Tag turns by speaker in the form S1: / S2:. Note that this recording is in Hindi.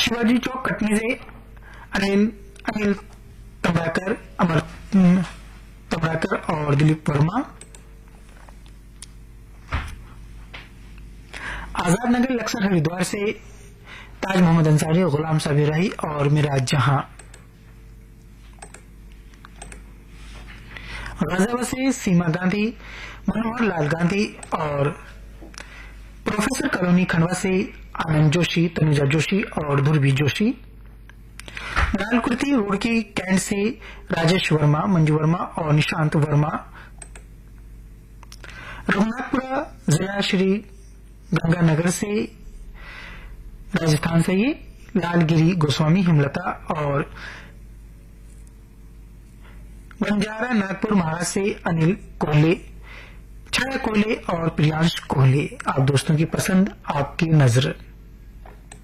S1: शिवाजी चौक कटनी से अनिल तम्राकर, अमर तम्राकर और दिलीप वर्मा। आजाद नगर लक्सर हरिद्वार से ताज मोहम्मद अंसारी, गुलाम साबिर राही और मिराज जहां। गाजियाबाद से सीमा गांधी, मनोहर लाल गांधी और प्रोफेसर कॉलोनी खंडवा से आनंद जोशी, तनुजा जोशी और ध्रुवी जोशी। लालकुर्ती रुड़की कैंट से राजेश वर्मा, मंजू वर्मा और निशांत वर्मा। रघुनाथपुरा जिला श्री गंगानगर से राजस्थान से ये लालगिरी गोस्वामी, हेमलता और बंजारा नागपुर महाराष्ट्र से अनिल कोहले, छाया कोहले और प्रियांश कोहले। आप दोस्तों की पसंद, आपकी नजर।